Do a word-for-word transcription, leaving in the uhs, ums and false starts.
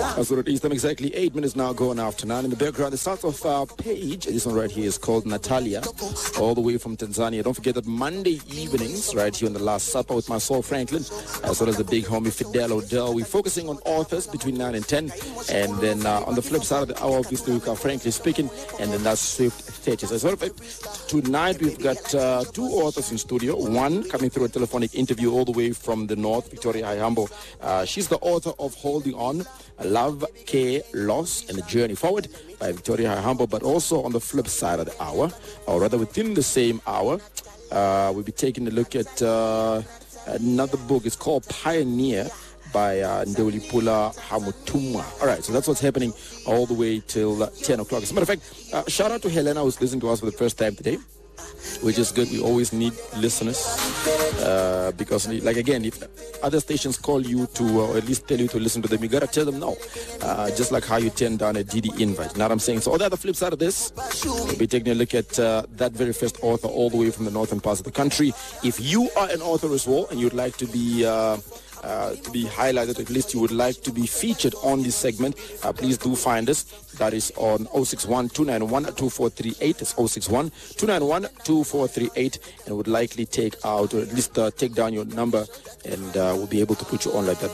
That's what it is. Them exactly eight minutes now going after nine. In the background, the start of our page. This one right here is called Natalia, all the way from Tanzania. Don't forget that Monday evenings, right here on The Last Supper with my soul Franklin, as well as the big homie Fidel Odell. We're focusing on authors between nine and ten. And then uh, on the flip side of the hour, obviously, we've got Frankly Speaking, and then that's Swift Theatres. As well, tonight we've got uh, two authors in studio. One coming through a telephonic interview all the way from the north, Victoria Hayambo. Uh, she's the author of Holding On, Love, Care, Loss, and the Journey Forward by Victoria Hayambo. But also on the flip side of the hour, or rather within the same hour, uh, we'll be taking a look at uh, another book. It's called Pioneer by uh, Ndewulipula Hamutumwa. All right, so that's what's happening all the way till uh, ten o'clock. As a matter of fact, uh, shout out to Helena who's listening to us for the first time today, which is good. We always need listeners uh, because, like, again, if other stations call you to, uh, or at least tell you to listen to them, you got to tell them no. Uh, just like how you turn down a D D invite. You know what I'm saying? So on the other flip side of this, we'll be taking a look at uh, that very first author all the way from the northern parts of the country. If you are an author as well and you'd like to be... Uh, Uh, to be highlighted, at least you would like to be featured on this segment, uh, please do find us. That is on zero six one, two nine one, two four three eight. It's zero six one, two nine one, two four three eight, and would likely take out, or at least uh, take down your number, and uh, we'll be able to put you on like that.